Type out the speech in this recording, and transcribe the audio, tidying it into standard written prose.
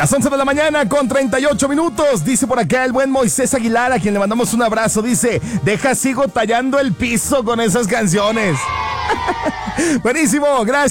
Las 11 de la mañana con 38 minutos. Dice por acá el buen Moisés Aguilar, a quien le mandamos un abrazo. Dice, sigo tallando el piso con esas canciones. Buenísimo, gracias.